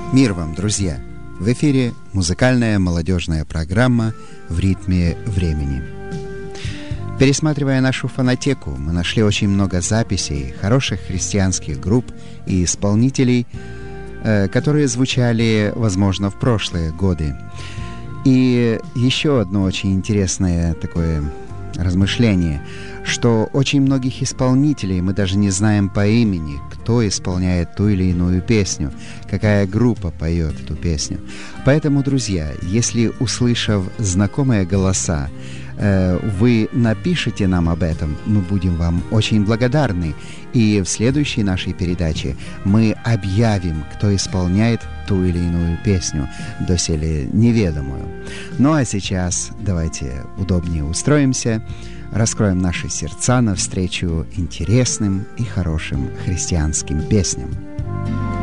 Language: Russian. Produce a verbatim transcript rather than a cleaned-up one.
Мир вам, друзья! В эфире музыкальная молодежная программа «В ритме времени». Пересматривая нашу фонотеку, мы нашли очень много записей хороших христианских групп и исполнителей, э, которые звучали, возможно, в прошлые годы. И еще одно очень интересное такое размышление, что очень многих исполнителей мы даже не знаем по имени, кто исполняет ту или иную песню, какая группа поет эту песню. Поэтому, друзья, если, услышав знакомые голоса, вы напишите нам об этом, мы будем вам очень благодарны. И в следующей нашей передаче мы объявим, кто исполняет ту или иную песню, доселе неведомую. Ну а сейчас давайте удобнее устроимся, раскроем наши сердца навстречу интересным и хорошим христианским песням.